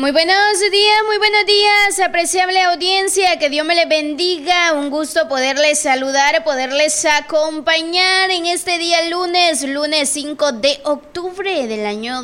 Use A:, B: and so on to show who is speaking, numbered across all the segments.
A: Muy buenos días, apreciable audiencia, que Dios me les bendiga, un gusto poderles saludar, poderles acompañar en este día lunes 5 de octubre del año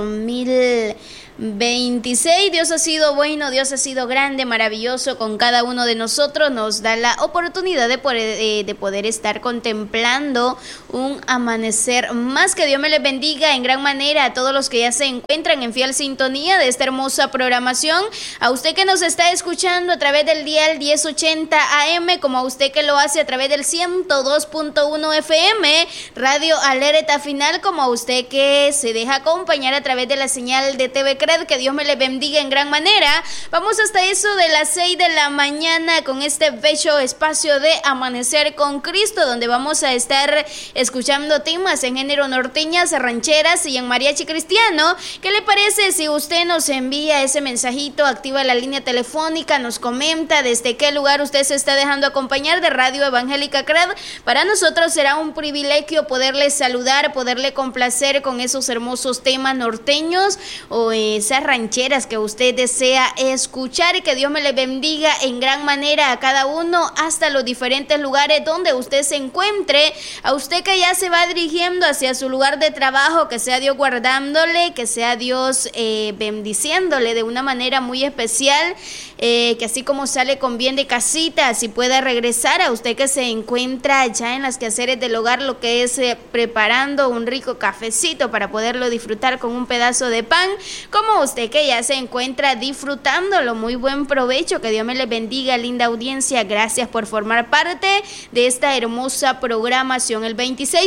A: 2026. Dios ha sido bueno, Dios ha sido grande, maravilloso con cada uno de nosotros, nos da la oportunidad de poder estar contemplando un amanecer más. Que Dios me les bendiga en gran manera a todos los que ya se encuentran en fiel sintonía de esta hermosa programación, a usted que nos está escuchando a través del dial 1080 AM, como a usted que lo hace a través del 102.1 FM, Radio Alerta Final, como a usted que se deja acompañar a través de la señal de TV Cred. Que Dios me le bendiga en gran manera. Vamos hasta eso de las 6 de la mañana con este bello espacio de Amanecer con Cristo, donde vamos a estar escuchando temas en género norteñas, rancheras y en mariachi cristiano. ¿Qué le parece si usted nos envía ese mensajito, activa la línea telefónica, nos comenta desde qué lugar usted se está dejando acompañar de Radio Evangélica Cred? Para nosotros será un privilegio poderle saludar, poderle complacer con esos hermosos temas norteños o esas rancheras que usted desea escuchar. Y que Dios me le bendiga en gran manera a cada uno, hasta los diferentes lugares donde usted se encuentre. A usted que ya se va dirigiendo hacia su lugar de trabajo, que sea Dios guardándole, que sea Dios bendiciéndole de una manera muy especial, que así como sale con bien de casita, así pueda regresar. A usted que se encuentra ya en las quehaceres del hogar, lo que es preparando un rico cafecito para poderlo disfrutar con un pedazo de pan, como usted que ya se encuentra disfrutándolo, muy buen provecho. Que Dios me les bendiga, linda audiencia, gracias por formar parte de esta hermosa programación. El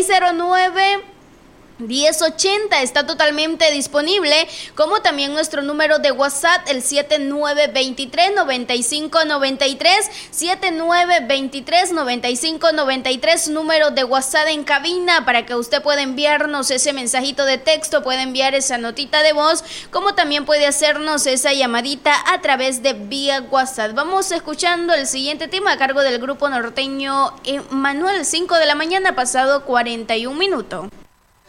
A: 2609-1080 está totalmente disponible, como también nuestro número de WhatsApp, el 7923-9593, 7923-9593, número de WhatsApp en cabina para que usted pueda enviarnos ese mensajito de texto, puede enviar esa notita de voz, como también puede hacernos esa llamadita a través de vía WhatsApp. Vamos escuchando el siguiente tema a cargo del grupo norteño Manuel, 5 de la mañana pasado 41 minutos.